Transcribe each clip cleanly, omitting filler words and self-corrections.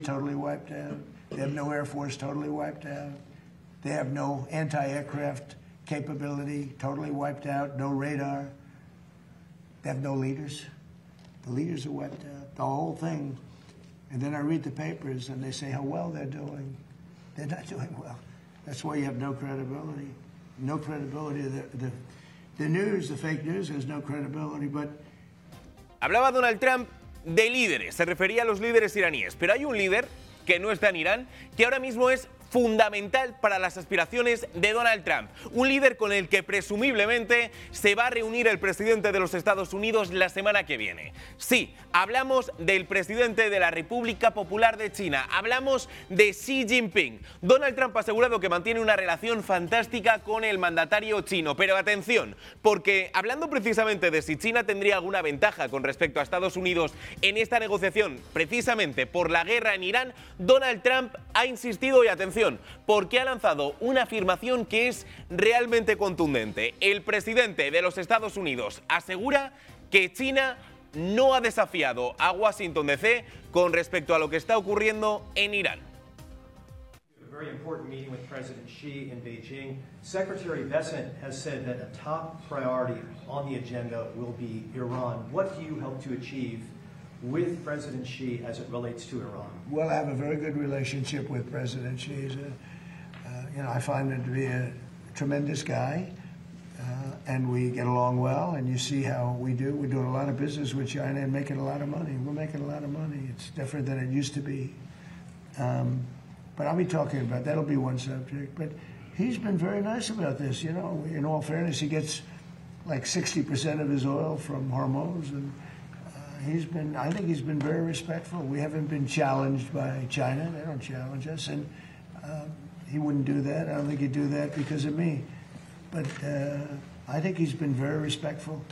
totally wiped out. They have no Air Force, totally wiped out. They have no anti-aircraft capability, totally wiped out, no radar. They have no leaders. The leaders are wiped out, the whole thing. And then I read the papers and they say how well they're doing. They're not doing well. That's why you have no credibility. No credibility. The news, the fake news has no credibility, but... Hablaba Donald Trump de líderes, se refería a los líderes iraníes, pero hay un líder que no está en Irán, que ahora mismo es fundamental para las aspiraciones de Donald Trump. Un líder con el que presumiblemente se va a reunir el presidente de los Estados Unidos la semana que viene. Sí, hablamos del presidente de la República Popular de China, hablamos de Xi Jinping. Donald Trump ha asegurado que mantiene una relación fantástica con el mandatario chino, pero atención, porque hablando precisamente de si China tendría alguna ventaja con respecto a Estados Unidos en esta negociación, precisamente por la guerra en Irán, Donald Trump ha insistido y atención, porque ha lanzado una afirmación que es realmente contundente. El presidente de los Estados Unidos asegura que China no ha desafiado a Washington DC con respecto a lo que está ocurriendo en Irán. Very important meeting with President Xi in Beijing. Secretary Bessent has said that a top priority on the agenda will be Iran. What do you hope to achieve with President Xi as it relates to Iran? Well, I have a very good relationship with President Xi. I find him to be a tremendous guy, and we get along well, and you see how we do. We're doing a lot of business with China and making a lot of money. We're making a lot of money. It's different than it used to be. But I'll be talking about, that'll be one subject. But he's been very nice about this, you know. In all fairness, he gets like 60% of his oil from Hormuz, and I think he's been very respectful. We haven't been challenged by China. They don't challenge us, and he wouldn't do that. I don't think he'd do that because of me. But I think he's been very respectful.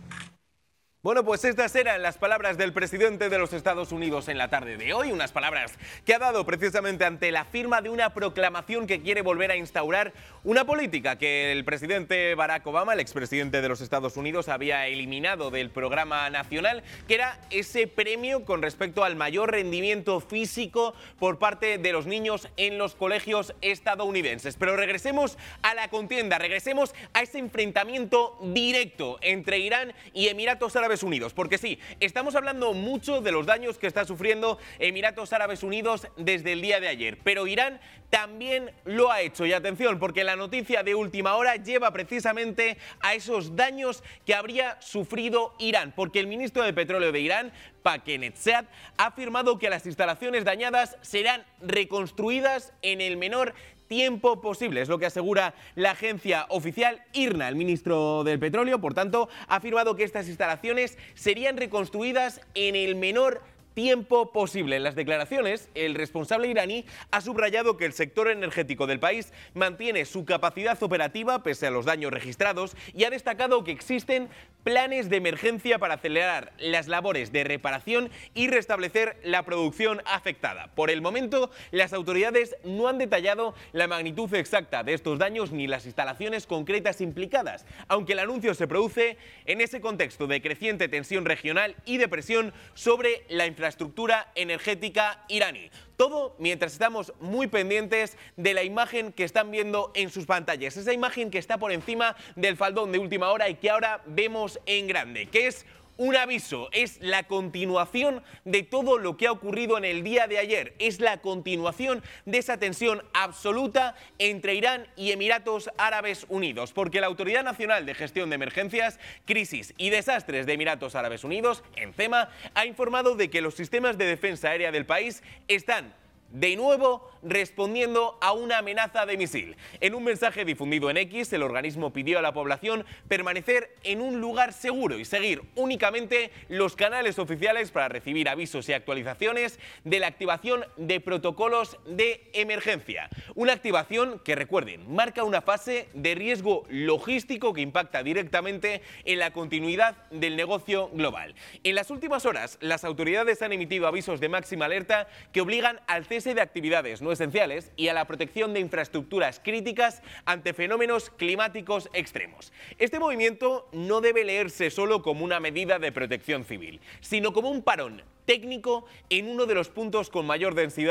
Bueno, pues estas eran las palabras del presidente de los Estados Unidos en la tarde de hoy, unas palabras que ha dado precisamente ante la firma de una proclamación que quiere volver a instaurar una política que el presidente Barack Obama, el expresidente de los Estados Unidos, había eliminado del programa nacional, que era ese premio con respecto al mayor rendimiento físico por parte de los niños en los colegios estadounidenses. Pero regresemos a la contienda, regresemos a ese enfrentamiento directo entre Irán y Emiratos Árabes Unidos, porque sí, estamos hablando mucho de los daños que está sufriendo Emiratos Árabes Unidos desde el día de ayer, pero Irán también lo ha hecho. Y atención, porque la noticia de última hora lleva precisamente a esos daños que habría sufrido Irán, porque el ministro de Petróleo de Irán, Pakenetziad, ha afirmado que las instalaciones dañadas serán reconstruidas en el menor tiempo posible. Es lo que asegura la agencia oficial IRNA. El ministro del Petróleo, por tanto, ha afirmado que estas instalaciones serían reconstruidas en el menor tiempo posible. En las declaraciones, el responsable iraní ha subrayado que el sector energético del país mantiene su capacidad operativa pese a los daños registrados y ha destacado que existen planes de emergencia para acelerar las labores de reparación y restablecer la producción afectada. Por el momento, las autoridades no han detallado la magnitud exacta de estos daños ni las instalaciones concretas implicadas, aunque el anuncio se produce en ese contexto de creciente tensión regional y de presión sobre la infraestructura energética iraní. Todo mientras estamos muy pendientes de la imagen que están viendo en sus pantallas, esa imagen que está por encima del faldón de última hora y que ahora vemos en grande, que es un aviso, es la continuación de todo lo que ha ocurrido en el día de ayer, es la continuación de esa tensión absoluta entre Irán y Emiratos Árabes Unidos, porque la Autoridad Nacional de Gestión de Emergencias, Crisis y Desastres de Emiratos Árabes Unidos, ENCEMA, ha informado de que los sistemas de defensa aérea del país están de nuevo respondiendo a una amenaza de misil. En un mensaje difundido en X, el organismo pidió a la población permanecer en un lugar seguro y seguir únicamente los canales oficiales para recibir avisos y actualizaciones de la activación de protocolos de emergencia. Una activación que, recuerden, marca una fase de riesgo logístico que impacta directamente en la continuidad del negocio global. En las últimas horas, las autoridades han emitido avisos de máxima alerta que obligan al cese de actividades no esenciales y a la protección de infraestructuras críticas ante fenómenos climáticos extremos. Este movimiento no debe leerse solo como una medida de protección civil, sino como un parón técnico en uno de los puntos con mayor densidad